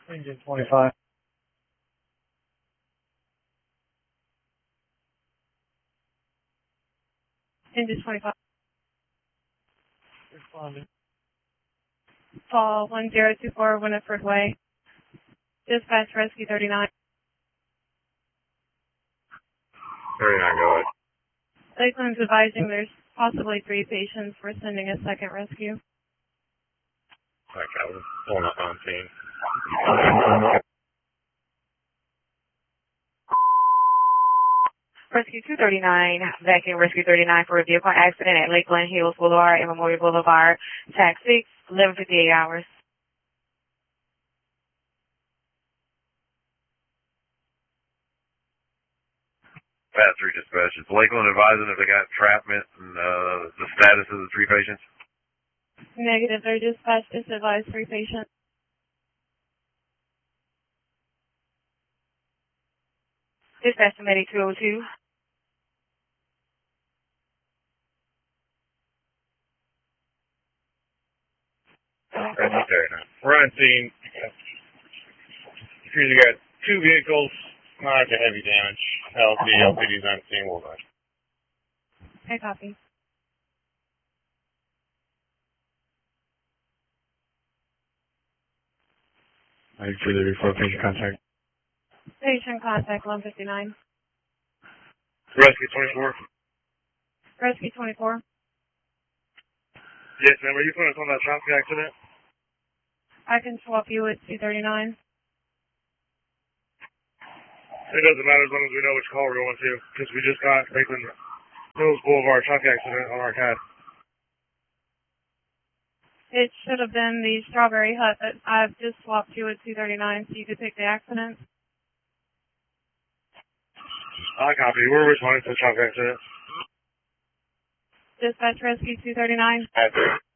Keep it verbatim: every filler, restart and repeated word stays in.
Engine twenty-five. Engine twenty-five. Responding. Call one zero two four Winifred Way. Dispatch Rescue thirty-nine. thirty-nine, go ahead. Lakeland's advising there's possibly three patients. We're sending a second rescue. Okay, I was pulling up on scene. Rescue two thirty-nine, vacuum Rescue thirty-nine for a vehicle accident at Lakeland Hills Boulevard and Memorial Boulevard, tax six, eleven fifty-eight hours. Fast three dispatch. Is Lakeland advising if they got entrapment and uh, the status of the three patients? Negative. Their dispatch just advised three patients. Dispatch to Medic two oh two. We're on scene. Security got two vehicles, not to heavy damage. L P, L P D's on scene, we'll run. I copy. I further report patient contact. Patient contact one fifty-nine. Rescue twenty-four. Rescue twenty-four. Yes, ma'am. Are you putting us on that traffic accident? I can swap you at two thirty-nine. It doesn't matter as long as we know which call we're going to, because we just got Lakeland Hills Boulevard traffic accident on our C A D. It should have been the Strawberry Hut, but I've just swapped you at two thirty-nine so you could pick the accident. I copy. We're responding to the traffic accident. Dispatch Rescue two thirty-nine. That's it.